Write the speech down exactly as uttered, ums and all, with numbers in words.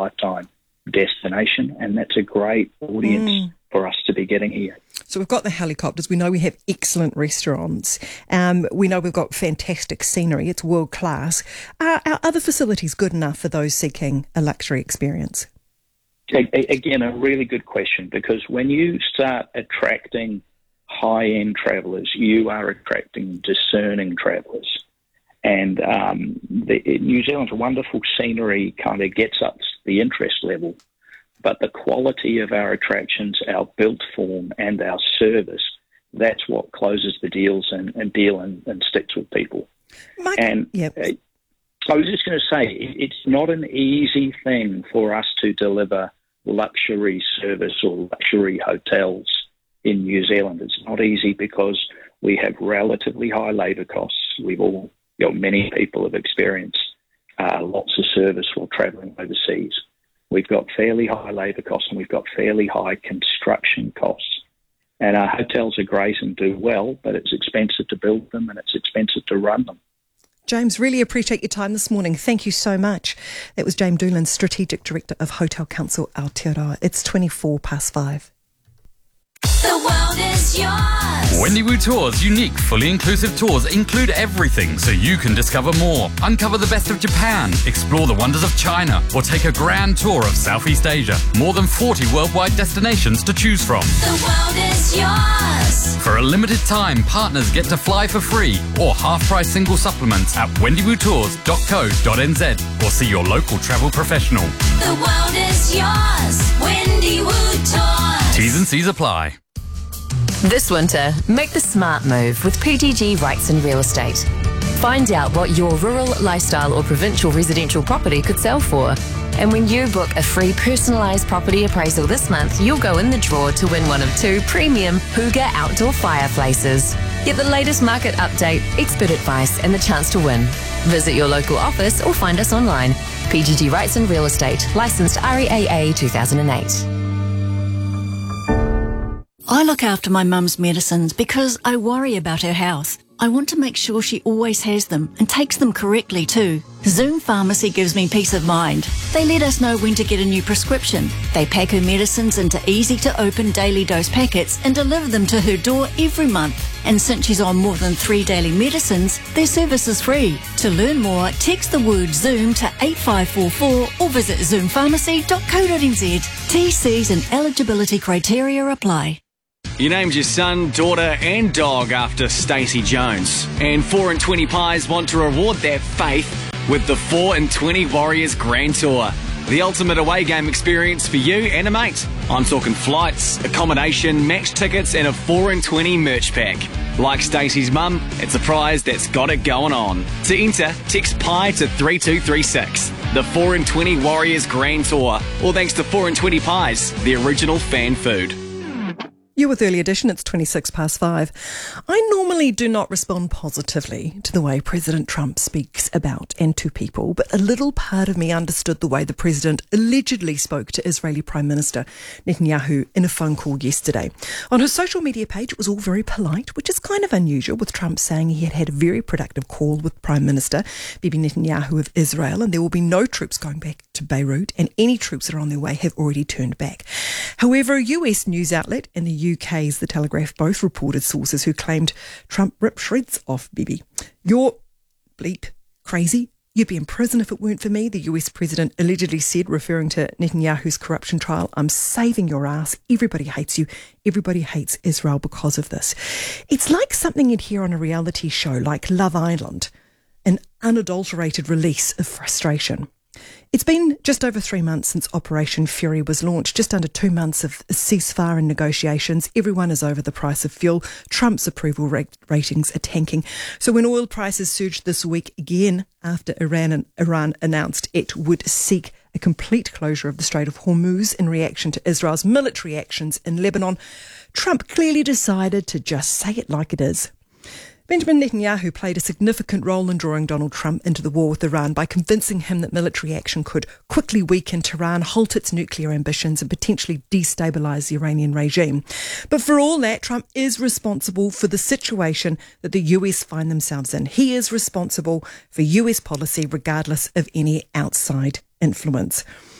once-in-a-lifetime destination, and that's a great audience mm. for us to be getting here. So we've got the helicopters. We know we have excellent restaurants. Um, we know we've got fantastic scenery. It's world class. Are our other facilities good enough for those seeking a luxury experience? Again, a really good question, because when you start attracting high-end travellers, you are attracting discerning travellers. And um, the, New Zealand's wonderful scenery kind of gets up the interest level, but the quality of our attractions, our built form and our service, that's what closes the deals and, and deal and, and sticks with people. Mike, and yep. uh, I was just going to say, it, it's not an easy thing for us to deliver luxury service or luxury hotels in New Zealand. It's not easy because we have relatively high labour costs. We've all, you know, many people have experienced uh, lots of service while travelling overseas. We've got fairly high labour costs and we've got fairly high construction costs. And our hotels are great and do well, but it's expensive to build them and it's expensive to run them. James, really appreciate your time this morning. Thank you so much. That was James Doolan, Strategic Director of Hotel Council Aotearoa. It's twenty-four past five. The world is yours. Wendy Wu Tours' unique, fully inclusive tours include everything so you can discover more. Uncover the best of Japan, explore the wonders of China, or take a grand tour of Southeast Asia. More than forty worldwide destinations to choose from. The world is yours. For a limited time, partners get to fly for free or half-price single supplements at wendy wu tours dot co dot n z or see your local travel professional. The world is yours. Wendy Wu Tours. T's and C's apply. This winter, make the smart move with P G G Rights and Real Estate. Find out what your rural, lifestyle or provincial residential property could sell for. And when you book a free personalised property appraisal this month, you'll go in the draw to win one of two premium Hygge outdoor fireplaces. Get the latest market update, expert advice and the chance to win. Visit your local office or find us online. P G G Rights and Real Estate, licensed R E A A two thousand eight. I look after my mum's medicines because I worry about her health. I want to make sure she always has them and takes them correctly too. Zoom Pharmacy gives me peace of mind. They let us know when to get a new prescription. They pack her medicines into easy-to-open daily dose packets and deliver them to her door every month. And since she's on more than three daily medicines, their service is free. To learn more, text the word Zoom to eight five four four or visit zoom pharmacy dot co dot n z. T Cs and eligibility criteria apply. You named your son, daughter and dog after Stacey Jones. And four and twenty Pies want to reward that faith with the four and twenty Warriors Grand Tour. The ultimate away game experience for you and a mate. I'm talking flights, accommodation, match tickets and a four and twenty merch pack. Like Stacey's mum, it's a prize that's got it going on. To enter, text Pie to three two three six. The four and twenty Warriors Grand Tour. All thanks to four and twenty Pies, the original fan food. You're with Early Edition, it's twenty-six past five. I normally do not respond positively to the way President Trump speaks about and to people, but a little part of me understood the way the President allegedly spoke to Israeli Prime Minister Netanyahu in a phone call yesterday. On his social media page, it was all very polite, which is kind of unusual, with Trump saying he had had a very productive call with Prime Minister Bibi Netanyahu of Israel, and there will be no troops going back to Beirut, and any troops that are on their way have already turned back. However, a U S news outlet and the U K's The Telegraph both reported sources who claimed Trump ripped shreds off Bibi. You're bleep crazy. You'd be in prison if it weren't for me, the U S president allegedly said, referring to Netanyahu's corruption trial. I'm saving your ass. Everybody hates you. Everybody hates Israel because of this. It's like something you'd hear on a reality show like Love Island, an unadulterated release of frustration. It's been just over three months since Operation Fury was launched, just under two months of ceasefire and negotiations. Everyone is over the price of fuel. Trump's approval rate ratings are tanking. So when oil prices surged this week again after Iran and Iran announced it would seek a complete closure of the Strait of Hormuz in reaction to Israel's military actions in Lebanon, Trump clearly decided to just say it like it is. Benjamin Netanyahu played a significant role in drawing Donald Trump into the war with Iran by convincing him that military action could quickly weaken Tehran, halt its nuclear ambitions and potentially destabilise the Iranian regime. But for all that, Trump is responsible for the situation that the U S find themselves in. He is responsible for U S policy regardless of any outside influence.